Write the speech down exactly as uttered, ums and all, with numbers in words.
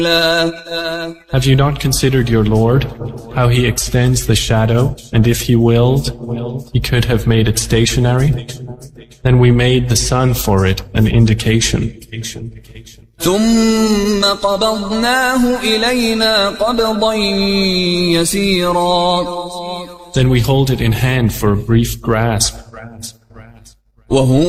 Have you not considered your Lord, how He extends the shadow, and if He willed, He could have made it stationary? Then we made the sun for it an indication. ثم قبضناه إلينا قبضا يسيرا. Then we hold it in hand for a brief grasp.